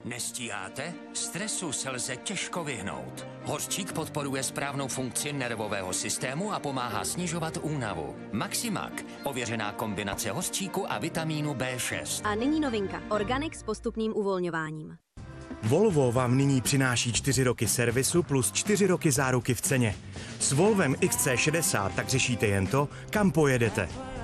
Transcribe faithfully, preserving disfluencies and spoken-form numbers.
Nestíháte? Stresu se lze těžko vyhnout. Hořčík podporuje správnou funkci nervového systému a pomáhá snižovat únavu. Maximak, ověřená kombinace hořčíku a vitamínu bé šest. A nyní novinka. Organic s postupným uvolňováním. Volvo vám nyní přináší čtyři roky servisu plus čtyři roky záruky v ceně. S Volvem X C šedesát tak řešíte jen to, kam pojedete.